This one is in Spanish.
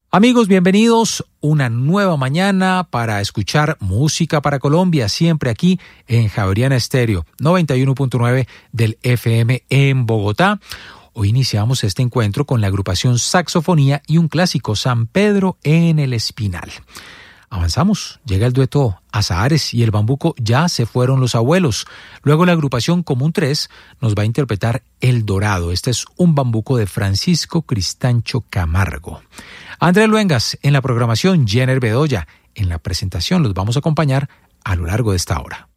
Amigos, bienvenidos una nueva mañana para escuchar música para Colombia, siempre aquí en Javeriana Estéreo, 91.9 del FM en Bogotá. Hoy iniciamos este encuentro con la agrupación Saxofonía y un clásico, San Pedro en el Espinal. Avanzamos, llega el dueto Azahares y el bambuco Ya se fueron los abuelos. Luego la agrupación Común 3 nos va a interpretar El Dorado. Este es un bambuco de Francisco Cristancho Camargo. Andrés Luengas en la programación, Jenner Bedoya en la presentación. Los vamos a acompañar a lo largo de esta hora.